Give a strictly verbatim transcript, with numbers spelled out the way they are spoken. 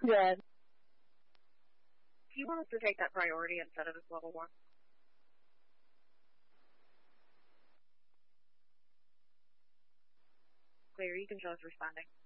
Good. Do you want us to take that priority instead of this level one? Clear, you can show us responding.